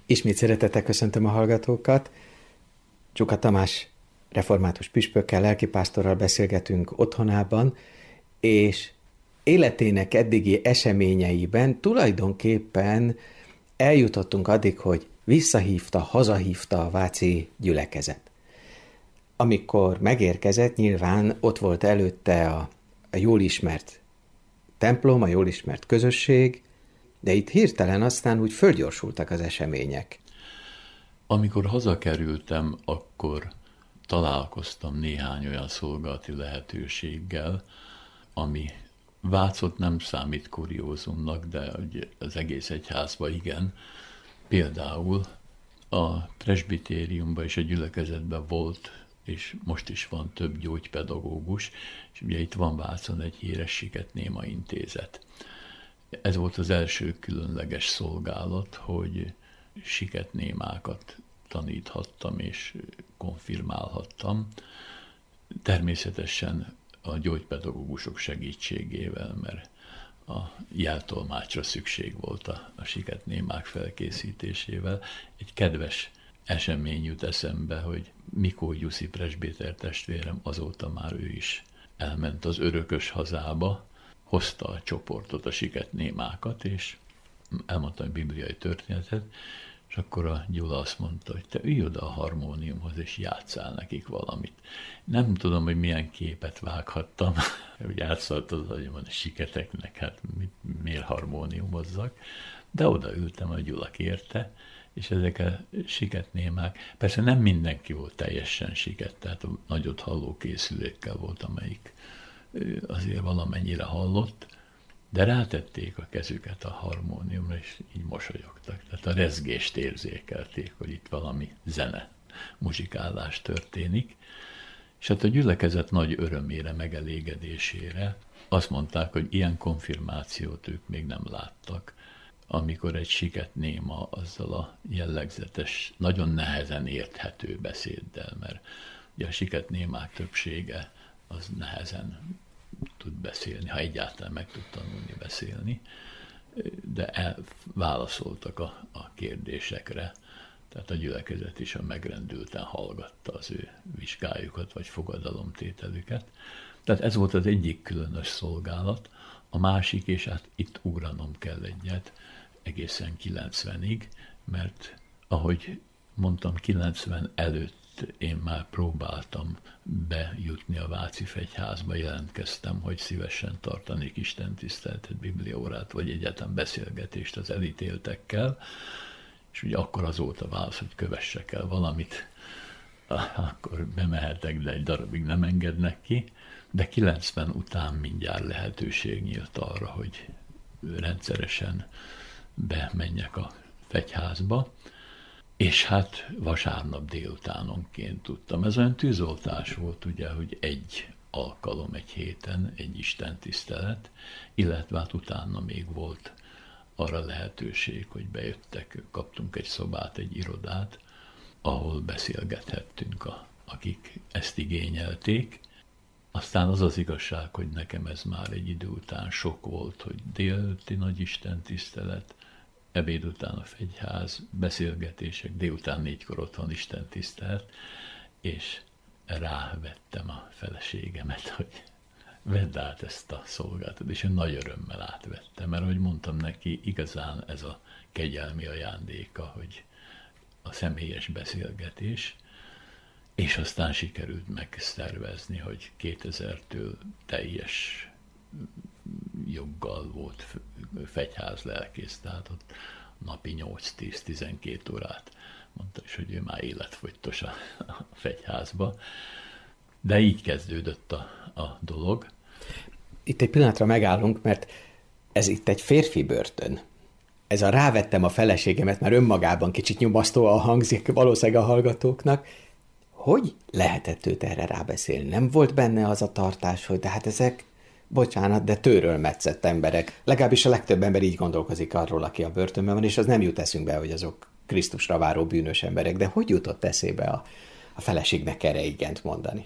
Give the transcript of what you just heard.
Ismét szeretettel köszöntöm a hallgatókat. Csuka Tamás református püspökkel, lelkipásztorral beszélgetünk otthonában, és életének eddigi eseményeiben tulajdonképpen eljutottunk addig, hogy hazahívta a váci gyülekezet. Amikor megérkezett, nyilván ott volt előtte a jól ismert templom, a jól ismert közösség, de itt hirtelen aztán úgy fölgyorsultak az események. Amikor hazakerültem, akkor találkoztam néhány olyan szolgálati lehetőséggel, ami Vácot nem számít kuriózumnak, de az egész egyházban igen. Például a presbitériumban és a gyülekezetben volt, és most is van több gyógypedagógus, és ugye itt van Vácon egy híres Siketnéma intézet. Ez volt az első különleges szolgálat, hogy siketnémákat taníthattam és konfirmálhattam. Természetesen a gyógypedagógusok segítségével, mert a jeltolmácsra szükség volt a siketnémák felkészítésével. Egy kedves esemény jut eszembe, hogy Mikó Gyuszi presbiter testvérem, azóta már ő is elment az örökös hazába, hozta a csoportot, a siketnémákat, és elmondta a bibliai történetet, és akkor a Gyula azt mondta, hogy te ülj oda a harmóniumhoz, és játsszál nekik valamit. Nem tudom, hogy milyen képet vághattam, hogy átszalt az agyamon a siketeknek, hát miért harmóniumozzak, de odaültem, a Gyula kérte, és ezek a siketnémák, persze nem mindenki volt teljesen siket, tehát a nagyot halló készülékkel volt, amelyik azért valamennyire hallott, de rátették a kezüket a harmóniumra, és így mosolyogtak. Tehát a rezgést érzékelték, hogy itt valami zene, muzsikálás történik. És hát a gyülekezet nagy örömére, megelégedésére azt mondták, hogy ilyen konfirmációt ők még nem láttak, amikor egy siketnéma azzal a jellegzetes, nagyon nehezen érthető beszéddel, mert ugye a siketnémák többsége az nehezen tud beszélni, ha egyáltalán meg tud tanulni beszélni, de válaszoltak a kérdésekre, tehát a gyülekezet is megrendülten hallgatta az ő vizsgájukat, vagy fogadalomtételüket. Tehát ez volt az egyik különös szolgálat, a másik, és hát itt ugranom kell egyet, egészen 90-ig, mert ahogy mondtam, 90 előtt én már próbáltam bejutni a Váci Fegyházba, jelentkeztem, hogy szívesen tartanék istentiszteletet, bibliaórát, vagy egyáltalán beszélgetést az elítéltekkel, és ugye akkor az volt a válasz, hogy kövessek el valamit, akkor bemehetek, de egy darabig nem engednek ki, de 90 után mindjárt lehetőség nyílt arra, hogy rendszeresen bemenjek a Fegyházba, és hát vasárnap délutánonként tudtam. Ez olyan tűzoltás volt, ugye, hogy egy alkalom egy héten, egy istentisztelet, illetve hát utána még volt arra lehetőség, hogy bejöttek, kaptunk egy szobát, egy irodát, ahol beszélgethettünk, akik ezt igényelték. Aztán az az igazság, hogy nekem ez már egy idő után sok volt, hogy délelőtti nagy istentisztelet, ebéd után a Fegyház, beszélgetések, délután 4-kor otthon istentisztelet, és rávettem a feleségemet, hogy vedd át ezt a szolgálatot, és én nagy örömmel átvettem, mert ahogy mondtam neki, igazán ez a kegyelmi ajándéka, hogy a személyes beszélgetés, és aztán sikerült megszervezni, hogy 2000-től teljes joggal volt Fegyház lelkész, tehát ott napi 8-10-12 órát mondta is, hogy ő már életfogytos a Fegyházba. De így kezdődött a dolog. Itt egy pillanatra megállunk, mert ez itt egy férfi börtön. Ez a rávettem a feleségemet, már önmagában kicsit nyomasztóan hangzik valószínűleg a hallgatóknak. Hogy lehetett őt erre rábeszélni? Nem volt benne az a tartás, hogy de hát ezek, bocsánat, de tőről metszett emberek. Legalábbis a legtöbb ember így gondolkozik arról, aki a börtönben van, és az nem jut eszünkbe, hogy azok Krisztusra váró bűnös emberek. De hogy jutott eszébe a feleségnek erre igent mondani?